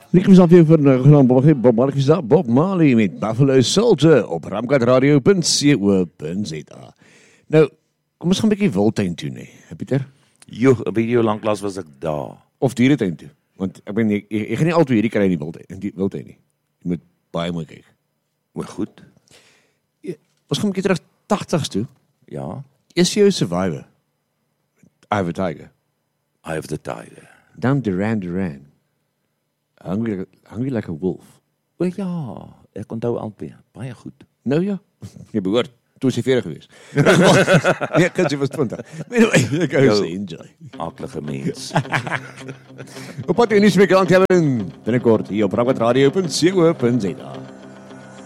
Ik was alweer van Bob Marley met Buffalo Soldier op ramkatradio.co.za. Nou, kom ons gaan 'n bietjie wildtuin toe, nee, Pieter? Jo, 'n video lanklaas was ek daar. Of dieretuin toe. Want ek ben, jy gaan nie altyd hierdie kry in die wildtuin nie. Jy moet baie mooi kyk. Maar goed. Ons gaan 'n bietjie terug 80s toe. Ja, Is jou Survivor? Eye of the Tiger. Eye of the Tiger. Dan Duran. Hungry like a wolf. O ja, ek onthou albei, baie goed. Nou ja, jy behoort. Toe is jy 40 gewees. Nee, kan jy was 20. Anyway, ek hou se enjoy. Aaklige mens. Op pad in die smekant hebben binnenkort hier op ramkatradio.co.za.